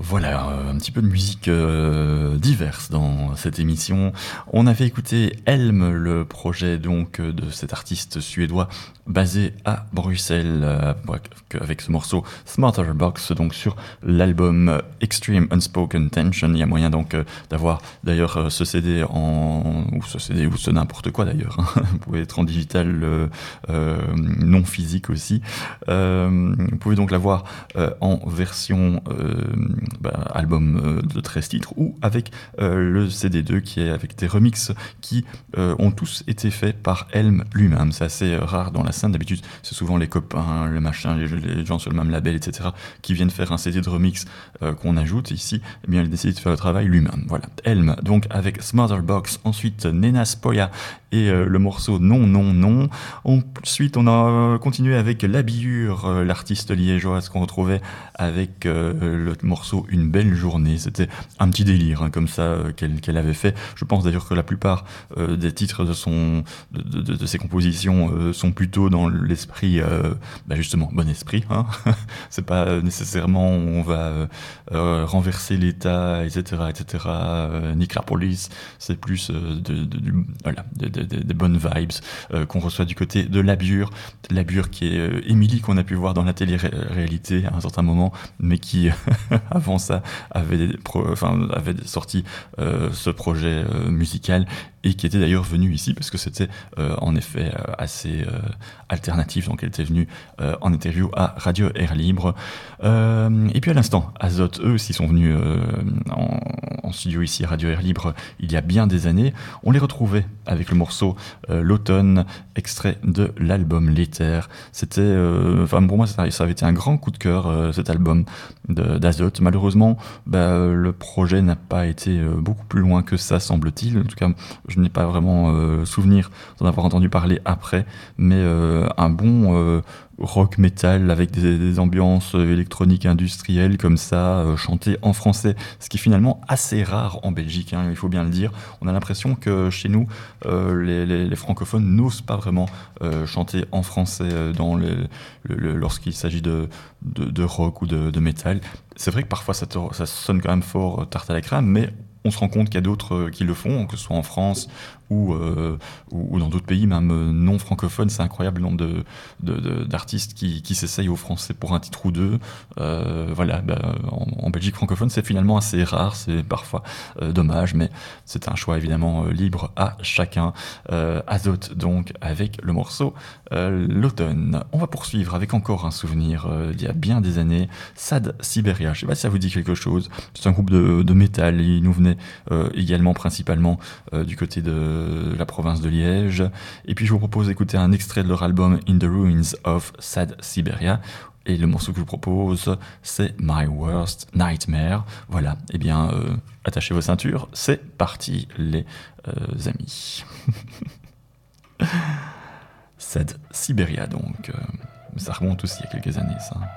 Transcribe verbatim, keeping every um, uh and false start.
Voilà, euh, un petit peu de musique euh, diverse dans cette émission. On avait écouté Helm, le projet donc euh, de cet artiste suédois basé à Bruxelles, euh, avec ce morceau Smarter Box, donc sur l'album Extreme Unspoken Tension. Il y a moyen donc euh, d'avoir d'ailleurs euh, ce C D en ou ce C D ou ce n'importe quoi d'ailleurs. Hein. Vous pouvez être en digital euh, euh, non physique aussi. Euh, vous pouvez donc l'avoir euh, en version euh, Bah, album euh, de treize titres, ou avec euh, le C D deux qui est avec des remixes qui euh, ont tous été faits par Helm lui-même. C'est assez rare dans la scène, d'habitude c'est souvent les copains, les machins, les, les gens sur le même label, et cetera qui viennent faire un C D de remix euh, qu'on ajoute. Ici, eh bien, il décide de faire le travail lui-même. Voilà, Helm, donc avec Smarter Box, ensuite Nena Spoya et euh, le morceau Non, Non, Non. Ensuite, on a continué avec Labillure, euh, l'artiste liégeoise qu'on retrouvait avec euh, le morceau Une belle journée. C'était un petit délire hein, comme ça euh, qu'elle qu'elle avait fait. Je pense d'ailleurs que la plupart euh, des titres de son de, de, de ses compositions euh, sont plutôt dans l'esprit euh, bah justement bon esprit. Hein. C'est pas nécessairement on va euh, renverser l'État, et cetera, et cetera. Euh, nique la police. C'est plus euh, de, de, de voilà des de, de, de bonnes vibes euh, qu'on reçoit du côté de Labure. Labure qui est euh, Émilie qu'on a pu voir dans la télé-réalité à un certain moment, mais qui avant ça avait, pro, enfin, avait sorti euh, ce projet euh, musical et qui était d'ailleurs venu ici parce que c'était euh, en effet euh, assez euh, alternatif. Donc elle était venue euh, en interview à Radio Air Libre. Euh, et puis à l'instant, Azote, eux aussi sont venus euh, en, en studio ici à Radio Air Libre il y a bien des années. On les retrouvait avec le morceau euh, L'automne, extrait de l'album L'éther. C'était, euh, enfin pour moi ça, ça avait été un grand coup de cœur euh, cet album d'Azote. Malheureusement, bah, le projet n'a pas été euh, beaucoup plus loin que ça, semble-t-il. En tout cas, je n'ai pas vraiment euh, souvenir d'en avoir entendu parler après, mais euh, un bon euh, rock metal avec des, des ambiances électroniques industrielles comme ça, euh, chanté en français, ce qui est finalement assez rare en Belgique, hein, il faut bien le dire. On a l'impression que chez nous, euh, les, les, les francophones n'osent pas vraiment euh, chanter en français euh, dans les, le, le, lorsqu'il s'agit de, de, de rock ou de, de métal. C'est vrai que parfois ça, te, ça sonne quand même fort euh, tarte à la crème, mais on se rend compte qu'il y a d'autres euh, qui le font, que ce soit en France ou, euh, ou, ou dans d'autres pays, même euh, non francophones. C'est incroyable le nombre de, de, de, d'artistes qui, qui s'essayent au français pour un titre ou deux. Euh, voilà, bah, en, en Belgique francophone, c'est finalement assez rare, c'est parfois euh, dommage, mais c'est un choix évidemment euh, libre à chacun. Euh, Azote donc avec le morceau euh, L'automne. On va poursuivre avec encore un souvenir euh, d'il y a bien des années, Sad Siberia. Je sais pas si ça vous dit quelque chose. C'est un groupe de, de métal. Il nous venait euh, également principalement euh, du côté de la province de Liège. Et puis je vous propose d'écouter un extrait de leur album In the Ruins of Sad Siberia. Et le morceau que je vous propose, c'est My Worst Nightmare. Voilà, eh bien, euh, attachez vos ceintures, c'est parti les euh, amis. Sad Siberia donc. Euh, ça remonte aussi il y a quelques années ça.